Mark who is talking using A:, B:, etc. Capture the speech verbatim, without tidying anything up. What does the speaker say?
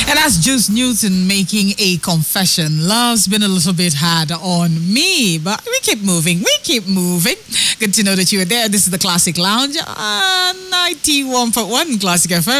A: And that's Juice Newton making a confession. Love's been a little bit hard on me, but we keep moving. We keep moving. Good to know that you were there. This is the Classic Lounge, uh, ninety-one point one Classic F M.